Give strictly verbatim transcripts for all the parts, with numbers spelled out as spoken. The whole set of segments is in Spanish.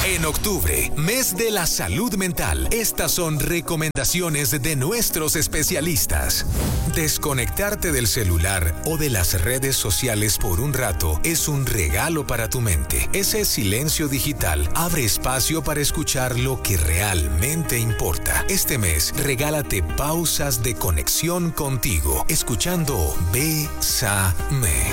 En octubre, mes de la salud mental, estas son recomendaciones de nuestros especialistas. Desconectarte del celular o de las redes sociales por un rato es un regalo para tu mente. Ese silencio digital abre espacio para escuchar lo que realmente importa. Este mes, regálate pausas de conexión contigo, escuchando Bésame.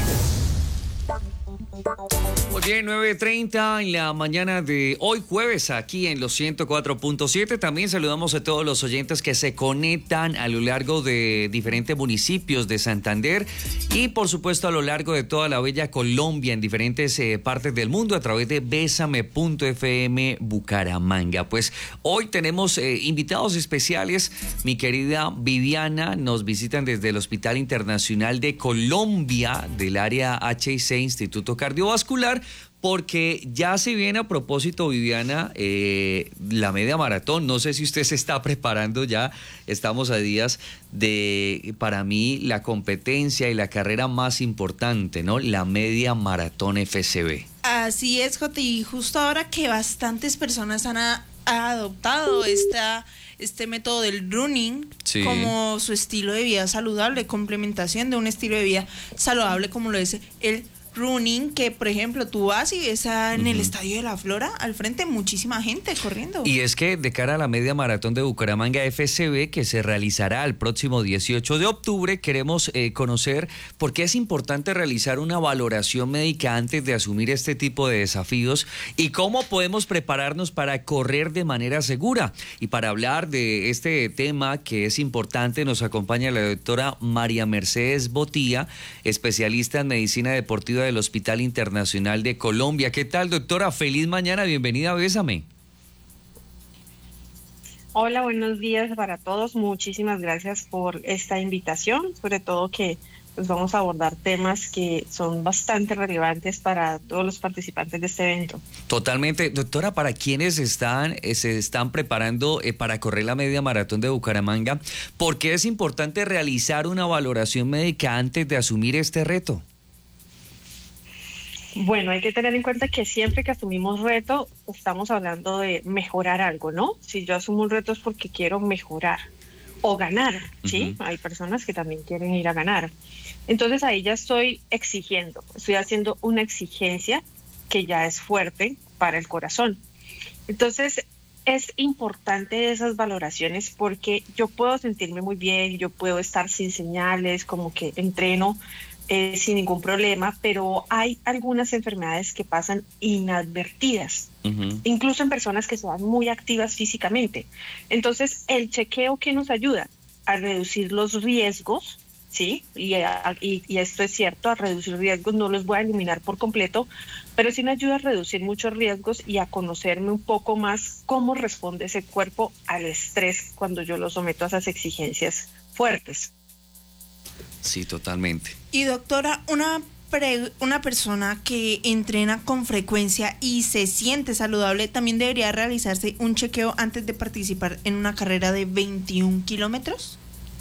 Muy bien, nueve treinta en la mañana de hoy jueves aquí en los ciento cuatro punto siete. También saludamos a todos los oyentes que se conectan a lo largo de diferentes municipios de Santander y por supuesto a lo largo de toda la bella Colombia en diferentes eh, partes del mundo a través de Bésame punto F M Bucaramanga. Pues hoy tenemos eh, invitados especiales. Mi querida Viviana nos visitan desde el Hospital Internacional de Colombia del área H I C Instituto Cardiovascular, porque ya se viene a propósito, Viviana, eh, la media maratón. No sé si usted se está preparando ya. Estamos a días de, para mí, la competencia y la carrera más importante, ¿no? La media maratón F C B. Así es, Joti. Y justo ahora que bastantes personas han a, adoptado esta... este método del running, sí, como su estilo de vida saludable, complementación de un estilo de vida saludable como lo es el running, que por ejemplo tú vas y ves a, en uh-huh. el Estadio de la Flora al frente muchísima gente corriendo. Y es que de cara a la media maratón de Bucaramanga F C B, que se realizará el próximo dieciocho de octubre, queremos eh, conocer por qué es importante realizar una valoración médica antes de asumir este tipo de desafíos y cómo podemos prepararnos para correr de manera segura. Y para hablar de este tema que es importante, nos acompaña la doctora María Mercedes Botía, especialista en medicina deportiva del Hospital Internacional de Colombia. ¿Qué tal, doctora? Feliz mañana, bienvenida a Bésame. Hola, buenos días para todos. Muchísimas gracias por esta invitación, sobre todo que pues, vamos a abordar temas que son bastante relevantes para todos los participantes de este evento. Totalmente. Doctora, para quienes están, eh, se están preparando eh, para correr la media maratón de Bucaramanga, ¿por qué es importante realizar una valoración médica antes de asumir este reto? Bueno, hay que tener en cuenta que siempre que asumimos reto, estamos hablando de mejorar algo, ¿no? Si yo asumo un reto es porque quiero mejorar o ganar, ¿sí? Uh-huh. Hay personas que también quieren ir a ganar. Entonces ahí ya estoy exigiendo, estoy haciendo una exigencia que ya es fuerte para el corazón. Entonces es importante esas valoraciones porque yo puedo sentirme muy bien, yo puedo estar sin señales, como que entreno, Eh, sin ningún problema, pero hay algunas enfermedades que pasan inadvertidas, uh-huh. incluso en personas que son muy activas físicamente. Entonces, el chequeo que nos ayuda a reducir los riesgos, ¿sí? Y, a, y, y esto es cierto, a reducir riesgos, no los voy a eliminar por completo, pero sí me ayuda a reducir muchos riesgos y a conocerme un poco más cómo responde ese cuerpo al estrés cuando yo lo someto a esas exigencias fuertes. Sí, totalmente. Y doctora, una, pre, una persona que entrena con frecuencia y se siente saludable, ¿también debería realizarse un chequeo antes de participar en una carrera de veintiún kilómetros?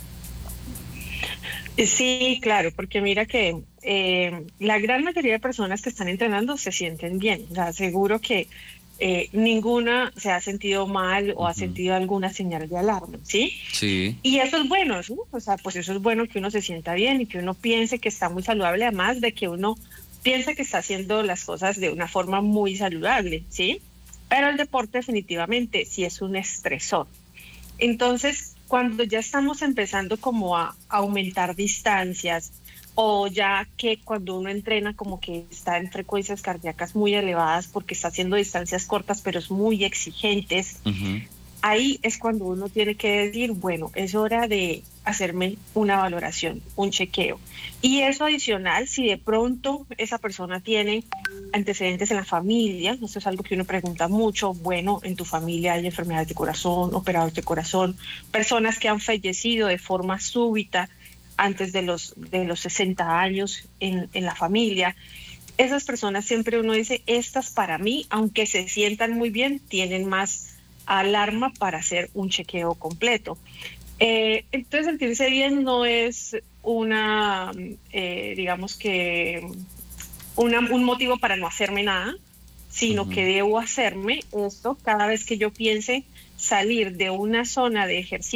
Sí, claro, porque mira que eh, la gran mayoría de personas que están entrenando se sienten bien. O sea, seguro que Eh, ninguna se ha sentido mal o uh-huh. ha sentido alguna señal de alarma, ¿sí? Sí. Y eso es bueno, ¿sí? O sea, pues eso es bueno que uno se sienta bien y que uno piense que está muy saludable, además de que uno piensa que está haciendo las cosas de una forma muy saludable, ¿sí? Pero el deporte definitivamente sí es un estresor. Entonces, cuando ya estamos empezando como a aumentar distancias, o ya que cuando uno entrena como que está en frecuencias cardíacas muy elevadas porque está haciendo distancias cortas pero es muy exigentes, uh-huh. ahí es cuando uno tiene que decir, bueno, es hora de hacerme una valoración, un chequeo. Y eso adicional, si de pronto esa persona tiene antecedentes en la familia, esto es algo que uno pregunta mucho, bueno, en tu familia hay enfermedades de corazón, operados de corazón, personas que han fallecido de forma súbita antes de los de los sesenta años en, en la familia. Esas personas siempre uno dice, estas para mí, aunque se sientan muy bien, tienen más alarma para hacer un chequeo completo. Eh, entonces sentirse bien no es una, eh, digamos que, una, un motivo para no hacerme nada, sino uh-huh. que debo hacerme esto cada vez que yo piense salir de una zona de ejercicio